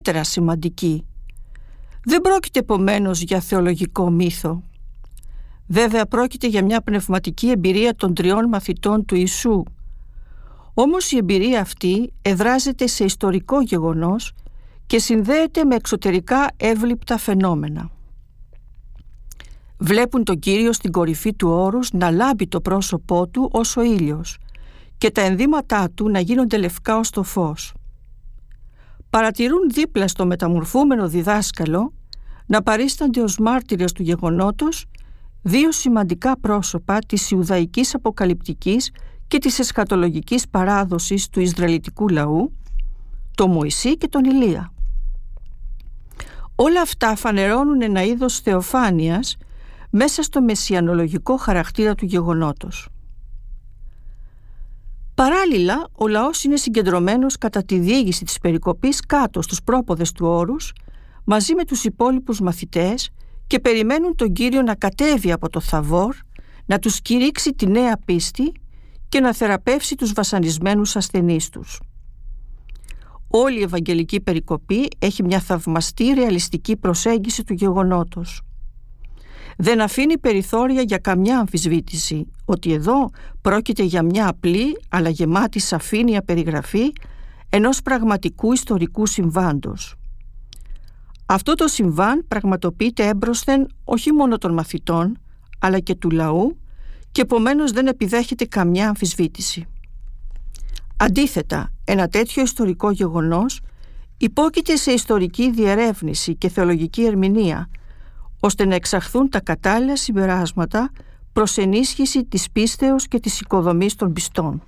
σημαντική. Δεν πρόκειται επομένως για θεολογικό μύθο. Βέβαια πρόκειται για μια πνευματική εμπειρία των 3 μαθητών του Ιησού. Όμως η εμπειρία αυτή εδράζεται σε ιστορικό γεγονός και συνδέεται με εξωτερικά εύληπτα φαινόμενα. Βλέπουν τον Κύριο στην κορυφή του όρους να λάμπει το πρόσωπό του ως ο ήλιος και τα ενδύματά του να γίνονται λευκά ως το φως. Παρατηρούν δίπλα στο μεταμορφούμενο διδάσκαλο να παρίστανται ως μάρτυρες του γεγονότος 2 σημαντικά πρόσωπα της Ιουδαϊκής Αποκαλυπτικής και της εσχατολογικής παράδοσης του Ισραηλιτικού λαού, τον Μωυσή και τον Ηλία. Όλα αυτά φανερώνουν ένα είδος θεοφάνειας μέσα στο μεσιανολογικό χαρακτήρα του γεγονότος. Παράλληλα, ο λαός είναι συγκεντρωμένος κατά τη διήγηση της περικοπής κάτω στους πρόποδες του όρους, μαζί με τους υπόλοιπους μαθητές, και περιμένουν τον Κύριο να κατέβει από το Θαβόρ, να τους κηρύξει τη νέα πίστη και να θεραπεύσει τους βασανισμένους ασθενείς τους. Όλη η Ευαγγελική περικοπή έχει μια θαυμαστή ρεαλιστική προσέγγιση του γεγονότος. Δεν αφήνει περιθώρια για καμιά αμφισβήτηση ότι εδώ πρόκειται για μια απλή αλλά γεμάτη σαφήνεια περιγραφή ενός πραγματικού ιστορικού συμβάντος. Αυτό το συμβάν πραγματοποιείται έμπροσθεν όχι μόνο των μαθητών αλλά και του λαού και επομένως δεν επιδέχεται καμιά αμφισβήτηση. Αντίθετα, ένα τέτοιο ιστορικό γεγονός υπόκειται σε ιστορική διερεύνηση και θεολογική ερμηνεία, ώστε να εξαχθούν τα κατάλληλα συμπεράσματα προς ενίσχυση της πίστεως και της οικοδομής των πιστών.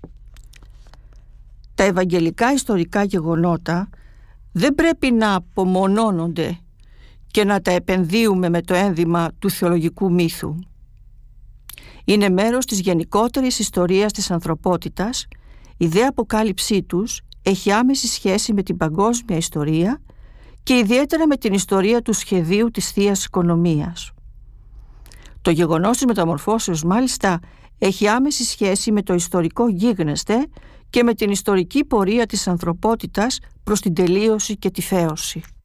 Τα ευαγγελικά ιστορικά γεγονότα δεν πρέπει να απομονώνονται και να τα επενδύουμε με το ένδυμα του θεολογικού μύθου. Είναι μέρος της γενικότερης ιστορίας της ανθρωπότητας. Η δε αποκάλυψή τους έχει άμεση σχέση με την παγκόσμια ιστορία και ιδιαίτερα με την ιστορία του σχεδίου της Θείας Οικονομίας. Το γεγονός της μεταμορφώσεως μάλιστα έχει άμεση σχέση με το ιστορικό γίγνεσθε και με την ιστορική πορεία της ανθρωπότητας προς την τελείωση και τη θέωση.